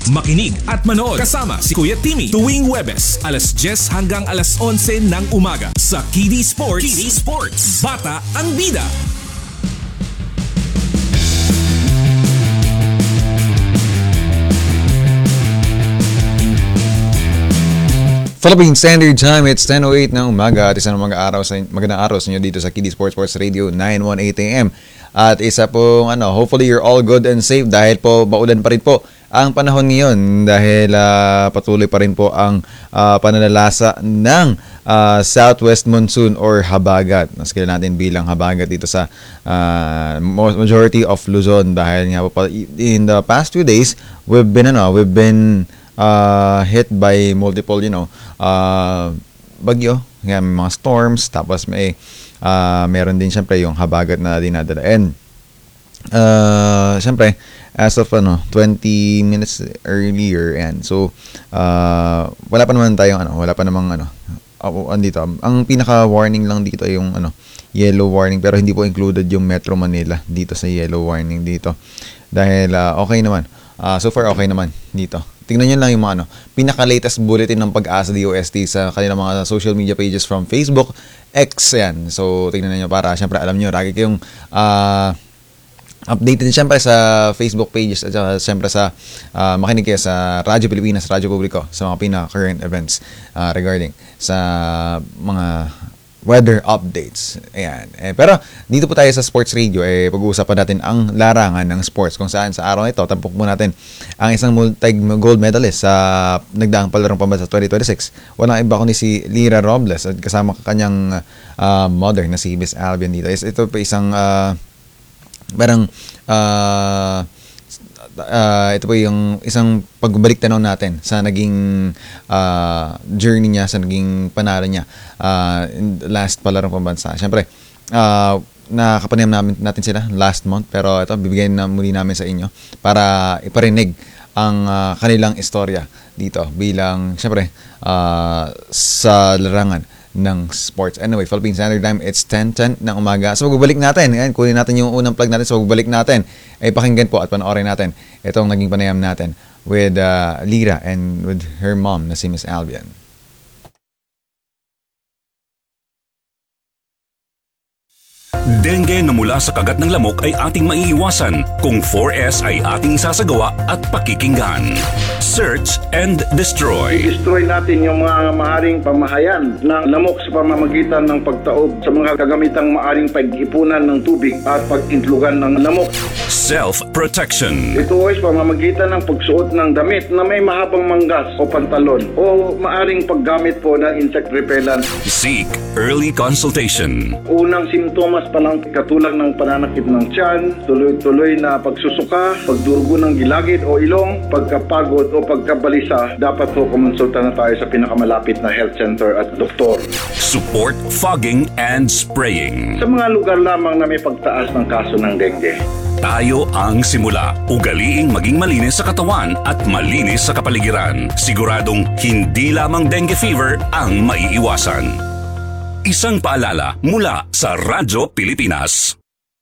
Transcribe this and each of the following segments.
Makinig at manood kasama si Kuya Timmy tuwing Huwebes, alas 10 hanggang alas 11 ng umaga sa KD Sports. KD Sports. Bata ang bida. Philippine Standard Time, it's 10:08 ng umaga at isang magandang araw sa inyo dito sa KD Sports Radio 918 AM. At isa pong hopefully you're all good and safe dahil po maulan pa rin po ang panahon ngayon dahil patuloy pa rin po ang pananalasa ng southwest monsoon or habagat. Mas kilala natin bilang habagat dito sa majority of Luzon dahil nga po in the past 2 days we've been hit by multiple bagyo, may mga storms, tapos meron din syempre yung habagat na dinadala. And syempre as of 20 minutes earlier, and so wala pa namang andito. Ang pinaka warning lang dito ay yung yellow warning, pero hindi po included yung Metro Manila dito sa yellow warning dito dahil okay naman. So far okay naman dito. Tingnan nyo lang yung mga pinaka-latest bulletin ng Pag-asa DOST sa kanilang mga social media pages from Facebook, X, yan. So, tingnan nyo para syempre alam nyo, lagi kayong updated syempre sa Facebook pages at syempre sa makinig kayo sa Radyo Pilipinas, Radyo Publiko sa mga pinaka-current events regarding sa mga weather updates. Ayan. Pero dito po tayo sa Sports Radio, pag-uusapan natin ang larangan ng sports kung saan sa araw na ito, tampok po natin ang isang multi-gold medalist sa nagdaang palarong pambansa 2026. Walang iba kundi si Lyra Robles at kasama kanyang mother na si Miss Albion dito. Ito po isang ito po yung isang pagbalik tanaw natin sa naging journey niya, sa naging panalo niya in the last palarong pambansa. Siyempre, nakapanayam natin sila last month, pero ito, bibigyan na muli namin sa inyo para iparinig ang kanilang istorya dito bilang, siyempre, sa larangan ng sports. Anyway, Philippine Standard Time, it's 10:10 ng umaga. So, magbalik natin. Ayan, kunin natin yung unang plug natin. So, magbalik natin. Pakinggan po at panoorin natin itong naging panayam natin with Lyra and with her mom na si Miss Albion. Dengue na mula sa kagat ng lamok ay ating maiiwasan kung 4S ay ating sasagawa at pakikinggan. Search and destroy. Destroy natin yung mga maaring pamahayan ng lamok sa pamamagitan ng pagtaob sa mga kagamitang maaring pag-ipunan ng tubig at pag-intlugan ng lamok. Self-protection. Ito ay sa pamamagitan ng pagsuot ng damit na may mahabang manggas o pantalon o maaring paggamit po ng insect repellent. Seek early consultation. Unang simptomas pa lang katulad ng pananakit ng tiyan, tuloy-tuloy na pagsusuka, pagdurugo ng gilagid o ilong, pagkapagod o pagkabalisa, dapat po kumonsulta na tayo sa pinakamalapit na health center at doktor. Support fogging and spraying. Sa mga lugar lamang na may pagtaas ng kaso ng dengue. Tayo ang simula. Ugaliing maging malinis sa katawan at malinis sa kapaligiran. Siguradong hindi lamang dengue fever ang maiiwasan. Isang paalala mula sa Radyo Pilipinas.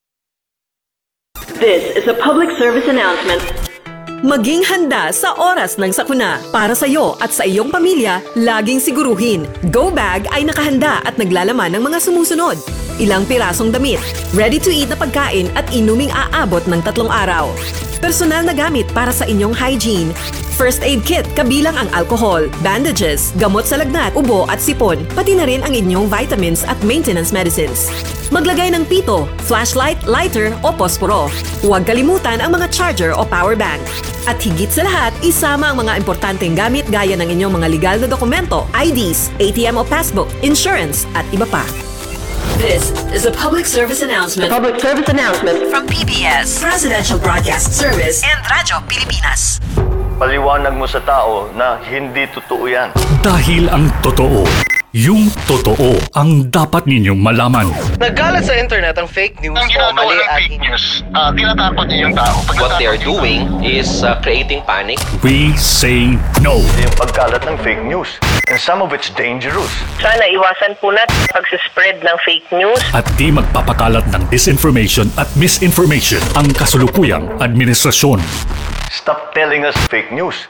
This is a public service announcement. Maging handa sa oras ng sakuna. Para sa iyo at sa iyong pamilya, laging siguruhin, Go Bag ay nakahanda at naglalaman ng mga sumusunod. Ilang pirasong damit, ready-to-eat na pagkain at inuming aabot ng 3 araw. Personal na gamit para sa inyong hygiene. First aid kit kabilang ang alcohol, bandages, gamot sa lagnat, ubo at sipon, pati na rin ang inyong vitamins at maintenance medicines. Maglagay ng pito, flashlight, lighter o posporo. Huwag kalimutan ang mga charger o power bank. At higit sa lahat, isama ang mga importanteng gamit gaya ng inyong mga legal na dokumento, IDs, ATM o passbook, insurance at iba pa. This is a public service announcement. Public service announcement From PBS, Presidential Broadcast Service, and Radyo Pilipinas. Paliwanag mo sa tao na hindi totoo yan. Dahil ang totoo, yung totoo ang dapat ninyong malaman. Nagkalat sa internet ang fake news Ang o ginagawa mali ng at fake news, tinatakot niyo yung tao. What they are doing is creating panic. We say no. Yung pagkalat ng fake news. And some of it's dangerous. Sana iwasan po natin pagsispread ng fake news. At di magpapakalat ng disinformation at misinformation ang kasulukuyang administrasyon. Stop telling us fake news.